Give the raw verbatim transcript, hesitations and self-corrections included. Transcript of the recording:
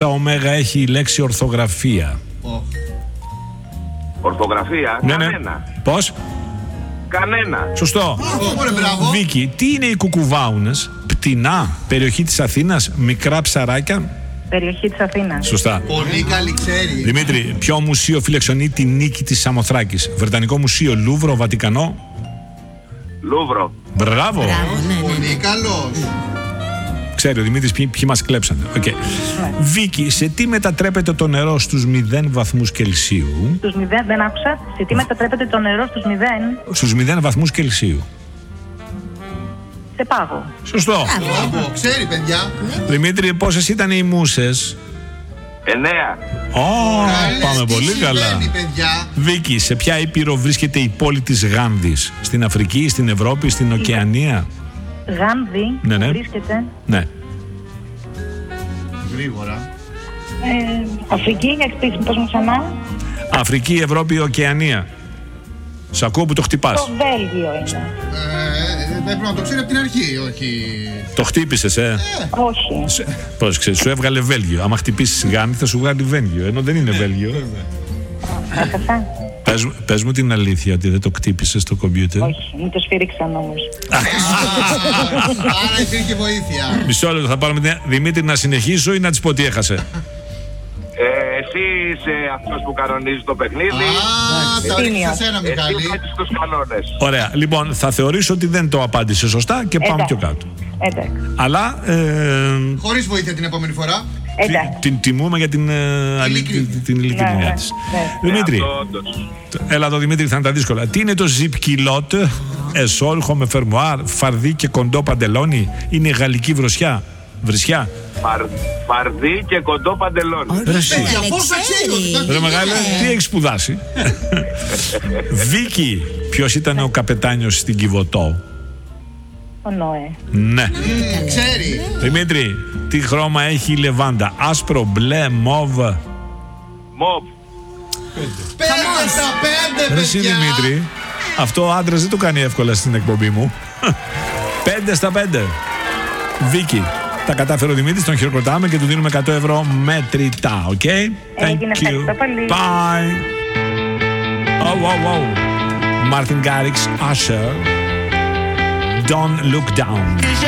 ωμέγα έχει η λέξη ορθογραφία? Oh. Ορθογραφία, Ναι, κανένα. ναι. Πώς? Κανένα. Σωστό. Oh, Βίκυ, τι είναι οι κουκουβάουνες? Πτηνά, περιοχή της Αθήνας, μικρά ψαράκια? Περιοχή της Αθήνας. Σωστά. Πολύ καλή ξέρει. Δημήτρη, ποιο μουσείο φιλοξενεί τη νίκη της Σαμοθράκης? Βρετανικό Μουσείο, Λούβρο, Βατικανό? Λούβρο. Μπράβο. Μπράβο, ναι, ναι. Πολύ καλός. Ξέρει ο Δημήτρης ποιοι, ποιοι μας κλέψανε. Okay. Βίκυ, σε τι μετατρέπεται το νερό στους μηδέν βαθμούς Κελσίου? Στους μηδέν, δεν άκουσα. Σε τι μετατρέπεται το νερό στους μηδέν? Στους μηδέν βαθμούς Κελσίου. Σε πάγο. Σωστό. Μπράβο, ξέρει παιδιά. Δημήτρη, πόσες ήταν οι μούσες? Εννέα. Ω, Καλές, πάμε τι πολύ συμβαίνει, καλά. παιδιά. Βίκυ, σε ποια ήπειρο βρίσκεται η πόλη της Γάνδης? Στην Αφρική, στην Ευρώπη, στην Οκεανία? Γάνδη. Ναι, ναι. Βρίσκεται. Ναι. Γρήγορα. Ε, Αφρική, για χτίσιμο, πώς μου ξανά. Αφρική, Ευρώπη, Οκεανία. Σ' ακούω που το χτυπάς. Το Βέλγιο είναι. Ε, πρέπει να το ξέρει από την αρχή, όχι. Το χτύπησες, ε. Όχι. Σε- Πώς ξέρεις, σου έβγαλε Βέλγιο. Άμα χτυπήσεις Γάνδη θα σου βγάλει Βέλγιο. Ενώ δεν είναι Βέλγιο. Έχασα. Πες, μου- πες μου την αλήθεια ότι δεν το κτύπησες στο κομπιούτερ. Όχι, μου το σφύριξαν όμως. Άρα υπήρχε βοήθεια. Μισό λεπτό, θα πάρουμε την. Δημήτρη, να συνεχίσω ή να της πω τι έχασε? Ε, εσύ είσαι αυτός που κανονίζει το παιχνίδι. Α, θα ρίξει σε σένα, Εσύ Μιχάλη. βάζεις τους κανόνες. Ωραία. Λοιπόν, θα θεωρήσω ότι δεν το απάντησε σωστά και πάμε Εντάξει. πιο κάτω. Εντάξει. Αλλά ε, Χωρίς βοήθεια την επόμενη φορά. Εντάξει. την τιμούμε για την, ε, αλη- Ειλικρίνεια. την, την ειλικρινιά Ναι, της. ναι. Δημήτρη, Αυτό όντως. έλα εδώ Δημήτρη, θα είναι τα δύσκολα. Τι είναι το zip kilot, εσόλχο με φερμοάρ, φαρδί και κοντό παντελόνι? Είναι γαλλική βροσιά, βρισιά? Φαρ, φαρδί και κοντό παντελόνι. Ρε εσύ. Παιδιά, πώς θα ξέρει ότι- Ρε μεγάλε, τι έχεις σπουδάσει? Βίκυ, ποιος ήταν ο καπετάνιος στην Κιβωτό? Ο Νόε. Ναι. Ε, Ξέρει. Δημήτρη, τι χρώμα έχει η λεβάντα? Άσπρο, μπλε, μόβ? Μοβ. Πέντε στα πέντε, Ρε εσύ παιδιά. Δημήτρη, αυτό ο άντρας δεν το κάνει εύκολα στην εκπομπή μου. Πέντε στα πέντε. Βίκυ, τα κατάφερε ο Δημήτρης, τον χειροκροτάμε και του δίνουμε εκατό ευρώ μετρητά, οκ? Έγινε, ευχαριστώ πολύ. Bye. Oh, wow, wow. Martin Garrix, Usher. Don't look down.